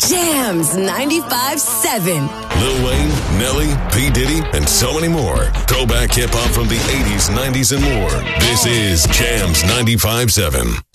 Jams 95.7. Lil Wayne, Nelly, P. Diddy, and so many more. Throwback hip-hop from the 80s, 90s, and more. This is Jams 95.7.